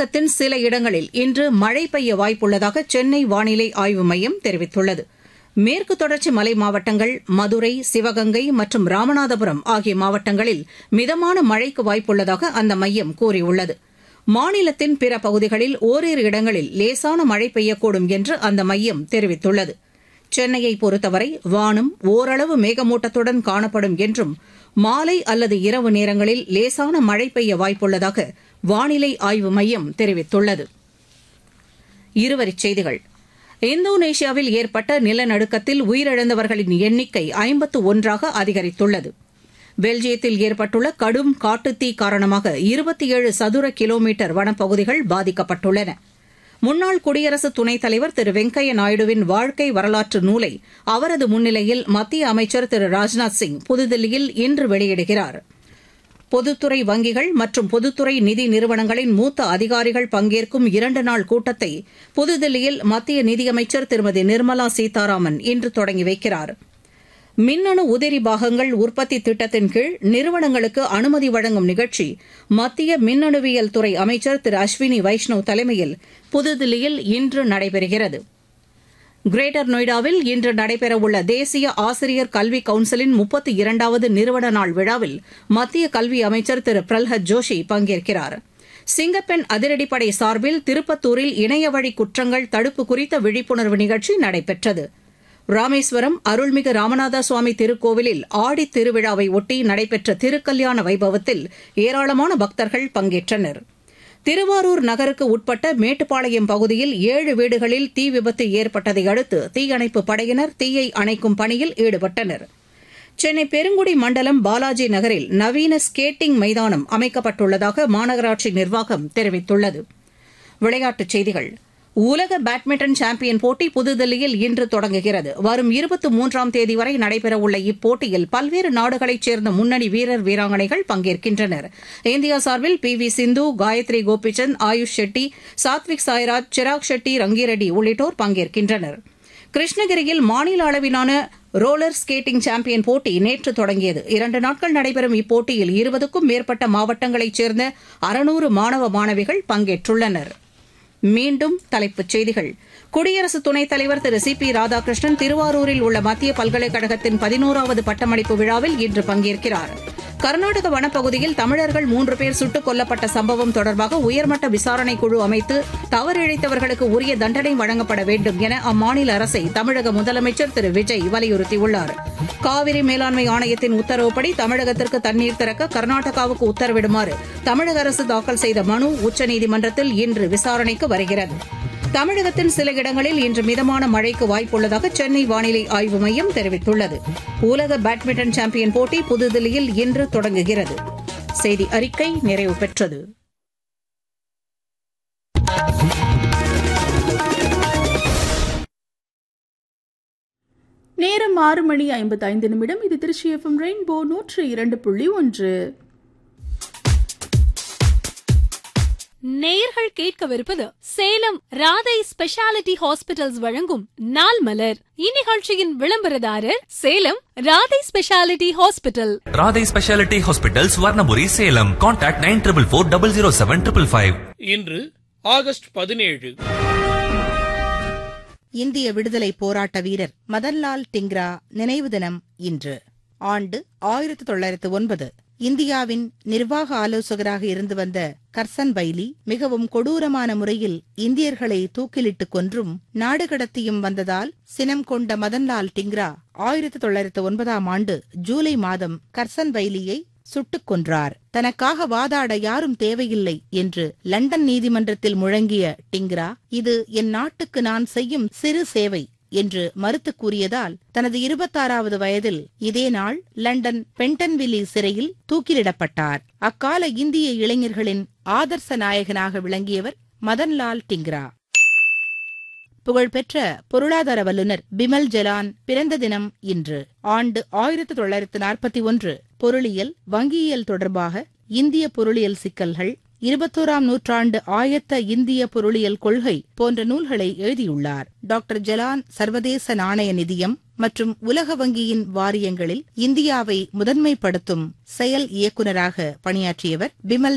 தமிழகத்தின் சில இடங்களில் இன்று மழை பெய்ய வாய்ப்புள்ளதாக சென்னை வானிலை ஆய்வு மையம் தெரிவித்துள்ளது. மேற்கு தொடர்ச்சி மலை மாவட்டங்கள், மதுரை, சிவகங்கை மற்றும் ராமநாதபுரம் ஆகிய மாவட்டங்களில் மிதமான மழைக்கு வாய்ப்புள்ளதாக அந்த மையம் கூறியுள்ளது. மாநிலத்தின் பிற பகுதிகளில் ஓரிரு இடங்களில் லேசான மழை பெய்யக்கூடும் என்று அந்த மையம் தெரிவித்துள்ளது. சென்னையை பொறுத்தவரை வானம் ஓரளவு மேகமூட்டத்துடன் காணப்படும் என்றும் மாலை அல்லது இரவு நேரங்களில் லேசான மழை பெய்ய வாய்ப்புள்ளதாக வானிலை ஆய்வு மையம் தெரிவித்துள்ளது. இருவரிச் செய்திகள். இந்தோனேஷியாவில் ஏற்பட்ட நிலநடுக்கத்தில் உயிரிழந்தவர்களின் எண்ணிக்கை 51ஆக அதிகரித்துள்ளது. பெல்ஜியத்தில் ஏற்பட்டுள்ள கடும் காட்டுத்தீ காரணமாக 27 சதுர கிலோமீட்டர் வனப்பகுதிகள் பாதிக்கப்பட்டுள்ளன. முன்னாள் குடியரசு துணைத் தலைவர் திரு வெங்கையா நாயுடுவின் வாழ்க்கை வரலாற்று நூலை அவரது முன்னிலையில் மத்திய அமைச்சர் திரு ராஜ்நாத் சிங் புதுதில்லியில் இன்று வெளியிடுகிறார். பொதுத்துறை வங்கிகள் மற்றும் பொதுத்துறை நிதி நிறுவனங்களின் மூத்த அதிகாரிகள் பங்கேற்கும் 2 நாள் கூட்டத்தை புதுதில்லியில் மத்திய நிதியமைச்சர் திருமதி நிர்மலா சீதாராமன் இன்று தொடங்கி வைக்கிறார். மின்னணு உதிரி பாகங்கள் உற்பத்தி திட்டத்தின் கீழ் நிறுவனங்களுக்கு அனுமதி வழங்கும் நிகழ்ச்சி மத்திய மின்னணுவியல் துறை அமைச்சர் திரு அஸ்வினி வைஷ்ணவ் தலைமையில் புதுதில்லியில் இன்று நடைபெறுகிறது. கிரேட்டர் நொய்டாவில் இன்று நடைபெறவுள்ள தேசிய ஆசிரியர் கல்வி கவுன்சிலின் 32வது நிறுவன நாள் விழாவில் மத்திய கல்வி அமைச்சர் திரு பிரல்ஹத் ஜோஷி பங்கேற்கிறார். சிங்கப்பெண் அதிரடிப்படை சார்பில் திருப்பத்தூரில் இணையவழி குற்றங்கள் தடுப்பு குறித்த விழிப்புணர்வு நிகழ்ச்சி நடைபெற்றது. ராமேஸ்வரம் அருள்மிகு ராமநாத சுவாமி திருக்கோவிலில் ஆடித் திருவிழாவை ஒட்டி நடைபெற்ற திருக்கல்யாண வைபவத்தில் ஏராளமான பக்தர்கள் பங்கேற்றனர். திருவாரூர் நகருக்கு உட்பட்ட மேட்டுப்பாளையம் பகுதியில் 7 வீடுகளில் தீ விபத்து ஏற்பட்டதை அடுத்து தீயணைப்புப் படையினர் தீயை அணைக்கும் பணியில் ஈடுபட்டனர். சென்னை பெருங்குடி மண்டலம் பாலாஜி நகரில் நவீன ஸ்கேட்டிங் மைதானம் அமைக்கப்பட்டுள்ளதாக மாநகராட்சி நிர்வாகம் தெரிவித்துள்ளது. விளையாட்டுச் செய்திகள். உலக பேட்மிண்டன் சாம்பியன் போட்டி புதுதில்லியில் இன்று தொடங்குகிறது. வரும் 23ஆம் தேதி வரை நடைபெறவுள்ள இப்போட்டியில் பல்வேறு நாடுகளைச் சேர்ந்த முன்னணி வீரர் வீராங்கனைகள் பங்கேற்கின்றனர். இந்தியா சார்பில் PV சிந்து, காயத்ரி கோபிச்சந்த், ஆயுஷ் ஷெட்டி, சாத்விக் சாய்ராஜ், சிராக் ஷெட்டி, ரங்கிரெட்டி உள்ளிட்டோர் பங்கேற்கின்றனர். கிருஷ்ணகிரியில் மாநில அளவிலான ரோலர் ஸ்கேட்டிங் சாம்பியன் போட்டி நேற்று தொடங்கியது. 2 நாட்கள் நடைபெறும் இப்போட்டியில் 20க்கும் மேற்பட்ட மாவட்டங்களைச் சேர்ந்த 600 மாணவ மாணவிகள் பங்கேற்றுள்ளனா். மீண்டும் தலைப்புச் செய்திகள். குடியரசு துணைத் தலைவர் திரு CP ராதாகிருஷ்ணன் திருவாரூரில் உள்ள மத்திய பல்கலைக்கழகத்தின் 11வது பட்டமளிப்பு விழாவில் இன்று பங்கேற்கிறார். கர்நாடக வனப்பகுதியில் தமிழர்கள் 3 பேர் சுட்டுக் கொல்லப்பட்ட சம்பவம் தொடர்பாக உயர்மட்ட விசாரணைக் குழு அமைத்து தவறிழைத்தவர்களுக்கு உரிய தண்டனை வழங்கப்பட வேண்டும் என அம்மாநில அரசை தமிழக முதலமைச்சர் திரு விஜய் வலியுறுத்தியுள்ளார். காவிரி மேலாண்மை ஆணையத்தின் உத்தரவுப்படி தமிழகத்திற்கு தண்ணீர் திறக்க கர்நாடகாவுக்கு உத்தரவிடுமாறு தமிழக அரசு தாக்கல் செய்த மனு உச்சநீதிமன்றத்தில் இன்று விசாரணைக்கு வருகிறது. தமிழகத்தின் சில இடங்களில் இன்று மிதமான மழைக்கு வாய்ப்புள்ளதாக சென்னை வானிலை ஆய்வு மையம் தெரிவித்துள்ளது. உலக பேட்மிண்டன் சாம்பியன் போட்டி புதுதில்லியில் இன்று தொடங்குகிறது. செய்தி அறிக்கை நிறைவு பெற்றது. நேரம் 6:55. இது திருச்சி FM ரெயின்போ 102.1. நேயர்கள் கேட்கவிருப்பது சேலம் ராதை ஸ்பெஷாலிட்டி ஹாஸ்பிட்டல்ஸ் வழங்கும் நாள் மலர். இந்நிகழ்ச்சியின் விளம்பரதாரர் Salem Radhai speciality hospital. Radhai speciality hospitals Varnapuri, Salem. Contact 9444075555. இன்று ஆகஸ்ட் 17. இந்திய விடுதலை போராட்ட வீரர் மதன்லால் டிங்ரா நினைவு தினம் இன்று. ஆண்டு 1909. இந்தியாவின் நிர்வாக ஆலோசகராக இருந்து வந்த கர்சன் பைலி மிகவும் கொடூரமான முறையில் இந்தியர்களை தூக்கிலிட்டு கொன்றும் நாடு கடத்தியும் வந்ததால் சினம் கொண்ட மதன்லால் டிங்ரா 1909ஆம் ஆண்டு ஜூலை மாதம் கர்சன் பைலியை சுட்டுக் கொன்றார். தனக்காக வாதாட யாரும் தேவையில்லை என்று லண்டன் நீதிமன்றத்தில் முழங்கிய டிங்ரா, இது என் நாட்டுக்கு நான் செய்யும் சிறு சேவை என்று மறுத்து கூறியதால் தனது 26வது வயதில் இதே நாள் லண்டன் பென்டன்வில்லி சிறையில் தூக்கிலிடப்பட்டார். அக்கால இந்திய இளைஞர்களின் ஆதர்ச நாயகனாக விளங்கியவர் மதன்லால் டிங்ரா. புகழ்பெற்ற பொருளாதார வல்லுநர் பிமல் ஜலான் பிறந்த தினம் இன்று. ஆண்டு 1941. பொருளியல், வங்கியியல் தொடர்பாக இந்திய பொருளியல் சிக்கல்கள், 21ஆம் நூற்றாண்டு ஆயத்த இந்திய பொருளியல் கொள்கை போன்ற நூல்களை எழுதியுள்ளார். டாக்டர் ஜலான் சர்வதேச நாணய நிதியம் மற்றும் உலக வங்கியின் வாரியங்களில் இந்தியாவை முதன்மைப்படுத்தும் செயல் இயக்குநராக பணியாற்றியவர். பிமல்